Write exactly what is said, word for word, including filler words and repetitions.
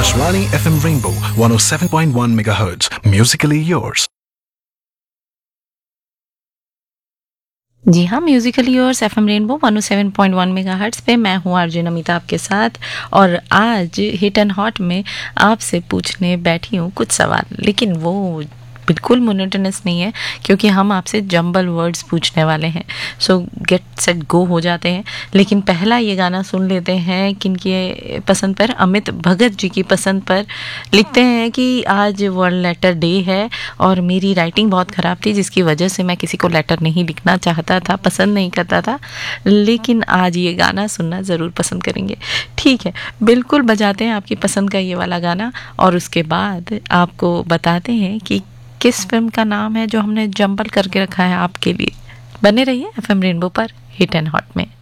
Akashvani F M Rainbow one oh seven point one megahertz. Musically yours. जी हाँ, Musically yours FM rainbow one O seven point one megahertz पे मैं हूँ RJ Namita आपके साथ। और आज हिट एंड हॉट में आपसे पूछने बैठी हूँ कुछ सवाल, लेकिन वो बिल्कुल मोनोटोनस नहीं है क्योंकि हम आपसे जंबल वर्ड्स पूछने वाले हैं। सो गेट सेट गो हो जाते हैं। लेकिन पहला ये गाना सुन लेते हैं किनकी पसंद पर। अमित भगत जी की पसंद पर लिखते हैं कि आज वर्ल्ड लेटर डे है और मेरी राइटिंग बहुत ख़राब थी जिसकी वजह से मैं किसी को लेटर नहीं लिखना चाहता था, पसंद नहीं करता था, लेकिन आज ये गाना सुनना ज़रूर पसंद करेंगे। ठीक है, बिल्कुल बजाते हैं आपकी पसंद का ये वाला गाना और उसके बाद आपको बताते हैं कि किस फिल्म का नाम है जो हमने जंबल करके रखा है आपके लिए। बने रहिए एफएम रेनबो पर हिट एंड हॉट में।